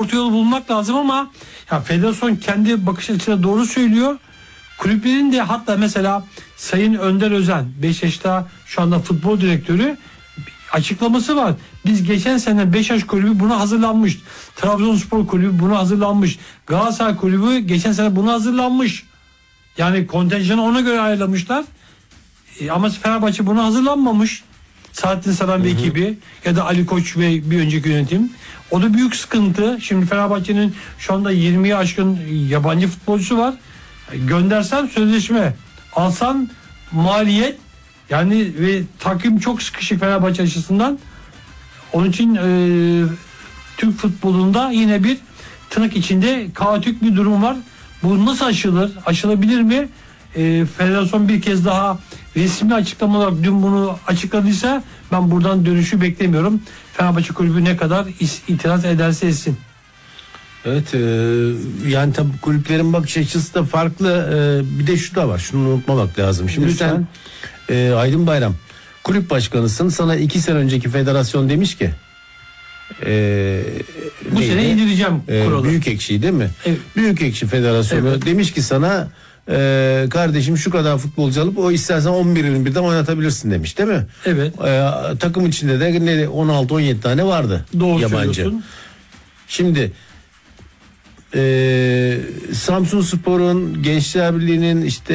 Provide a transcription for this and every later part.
orta yolu bulmak lazım ama ya federasyon kendi bakış açısıyla doğru söylüyor. Kulüplerin de hatta mesela Sayın Önder Özen Beşiktaş'ta şu anda futbol direktörü açıklaması var. Biz geçen sene Beşiktaş kulübü buna hazırlanmış. Trabzonspor kulübü buna hazırlanmış. Galatasaray kulübü geçen sene buna hazırlanmış. Yani kontenjanı ona göre ayarlamışlar. Ama Fenerbahçe buna hazırlanmamış. Saadettin Saran ve ekibi ya da Ali Koç ve bir önceki yönetim. O da büyük sıkıntı. Şimdi Fenerbahçe'nin şu anda 20'ye aşkın yabancı futbolcusu var. Göndersen sözleşme, alsan maliyet, yani ve takım çok sıkışık Fenerbahçe açısından. Onun için Türk futbolunda yine bir tırnak içinde kaotik bir durum var. Bu nasıl aşılır? Aşılabilir mi? Federasyon bir kez daha resmi açıklama olarak dün bunu açıkladıysa ben buradan dönüşü beklemiyorum. Fenerbahçe kulübü ne kadar itiraz ederse etsin. Evet, yani tabii kulüplerin bakış açısı da farklı. Bir de şu da var, şunu unutmamak lazım. Şimdi lütfen. Sen Aydın Bayram kulüp başkanısın, sana 2 sene önceki federasyon demiş ki bu sene indireceğim kuralı. Büyükekşi değil mi? Evet. Büyükekşi Federasyonu demiş ki sana kardeşim şu kadar futbolcu alıp o istersen 11'den oynatabilirsin demiş değil mi? Evet. Takım içinde de 16-17 tane vardı Doğru yabancı. söylüyorsun. Şimdi Samsunspor'un, Gençler Birliği'nin işte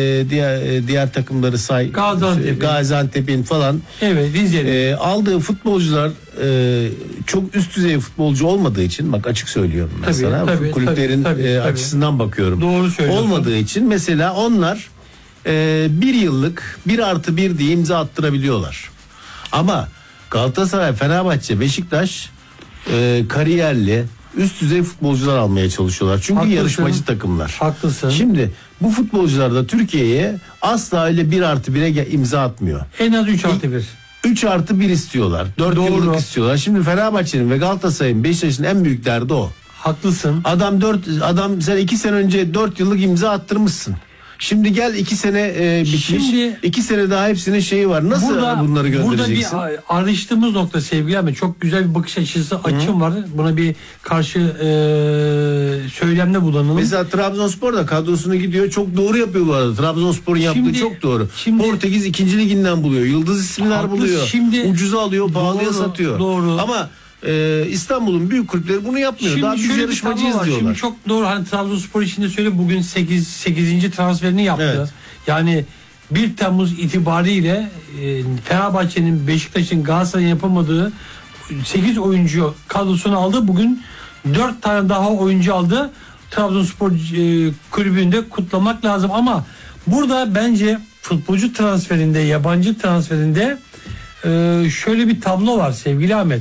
diğer takımları say, Gaziantep'in falan aldığı futbolcular çok üst düzey futbolcu olmadığı için, bak açık söylüyorum ben sana, kulüplerin açısından bakıyorum. Doğru söylüyorsun. Olmadığı için mesela onlar 1 yıllık 1+1 diye imza attırabiliyorlar. Ama Galatasaray, Fenerbahçe, Beşiktaş kariyerli üst düzey futbolcular almaya çalışıyorlar. Çünkü haklısın, yarışmacı takımlar. Haklısın. Şimdi bu futbolcular da Türkiye'ye asla öyle 1+1'e imza atmıyor. En az 3+1. 3+1 istiyorlar. 4 yıllık istiyorlar. Şimdi Fenerbahçe'nin ve Galatasaray'ın, Beşiktaş'ın en büyük derdi o. Haklısın. Adam sen 2 sene önce 4 yıllık imza attırmışsın. Şimdi gel 2 sene bitmiş. 2 sene daha hepsinin şeyi var. Nasıl bunları göndereceksin? Burada bir ayrıştığımız nokta sevgili Ahmet. Çok güzel bir bakış açısı, açım var. Buna bir karşı söylemde bulunalım. Mesela Trabzonspor da kadrosunu gidiyor. Çok doğru yapıyor bu arada. Trabzonspor'un yaptığı çok doğru. Portekiz 2. liginden buluyor. Yıldız isimler buluyor. Ucuza alıyor, pahalıya satıyor. Doğru. Ama İstanbul'un büyük kulüpleri bunu yapmıyor. Daha biz yarışmacıyız diyorlar. Şimdi çok doğru. Hani Trabzonspor içinde söyle, bugün 8. transferini yaptı. Evet. Yani 1 Temmuz itibariyle Fenerbahçe'nin, Beşiktaş'ın, Galatasaray'ın yapamadığı 8 oyuncu kadrosunu aldı. Bugün 4 tane daha oyuncu aldı. Trabzonspor kulübünde kutlamak lazım ama burada bence futbolcu transferinde, yabancı transferinde şöyle bir tablo var sevgili Ahmet.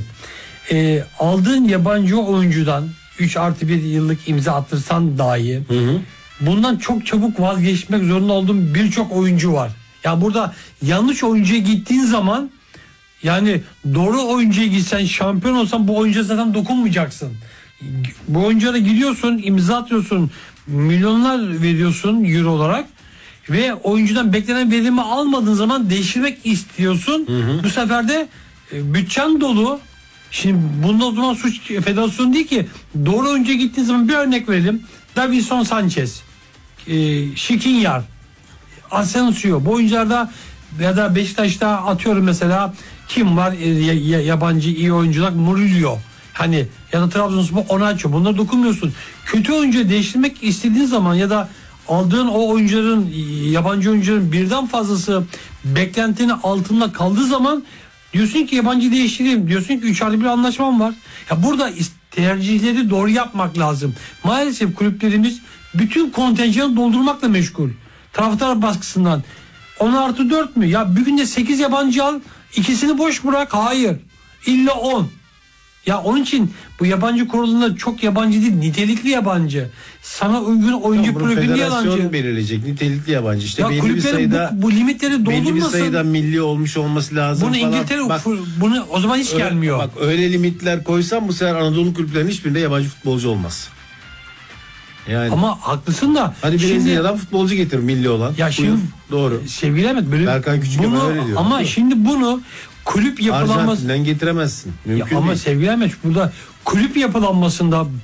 Aldığın yabancı oyuncudan 3+1 yıllık imza attırsan dahi bundan çok çabuk vazgeçmek zorunda olduğum birçok oyuncu var. Ya burada yanlış oyuncuya gittiğin zaman, yani doğru oyuncuya gitsen, şampiyon olsan bu oyuncuya zaten dokunmayacaksın. Bu oyuncuya gidiyorsun, imza atıyorsun, milyonlar veriyorsun euro olarak ve oyuncudan beklenen verimi almadığın zaman değiştirmek istiyorsun. Bu sefer de bütçen dolu. Şimdi bunda o zaman suç federasyon değil ki. Doğru oyuncuya gittiğin zaman bir örnek verelim. Davinson Sanchez, Skriniar, Asensio, bu oyuncularda ya da Beşiktaş'ta atıyorum mesela kim var yabancı iyi oyuncular, Murillo, hani ya da Trabzonspor Onaço, bunlara dokunmuyorsun. Kötü oyuncuyu değiştirmek istediğin zaman ya da aldığın o oyuncuların, yabancı oyuncuların birden fazlası beklentinin altında kaldığı zaman diyorsun ki yabancı değiştireyim. Diyorsun ki 3+1 anlaşmam var. Ya burada tercihleri doğru yapmak lazım. Maalesef kulüplerimiz bütün kontenjanı doldurmakla meşgul. Taraftar baskısından. 10+4 mü? Ya bir günde 8 yabancı al, ikisini boş bırak. Hayır. İlla 10. Ya onun için bu yabancı kurulunda çok yabancı değil, nitelikli yabancı. Sana uygun oyuncu profili yabancı. Federasyon belirleyecek nitelikli yabancı. İşte ya belli bir sayıda bu limitleri doldurmasın. Belli bir sayıda milli olmuş olması lazım. Bunu İngiltere bunu o zaman hiç gelmiyor. Bak öyle limitler koysan bu sefer Anadolu kulüplerinin hiçbirinde yabancı futbolcu olmaz. Yani. Ama haklısın da. Hani Brezilya'dan futbolcu getir milli olan. Ya şimdi doğru. Sevgili Ahmet böyle Berkan Küçük'e öyle diyor. Ama şimdi bunu kulüp yapılanması Arjantin'den getiremezsin. Mümkün ama değil. sevgili Ahmet burada kulüp yapılanmasında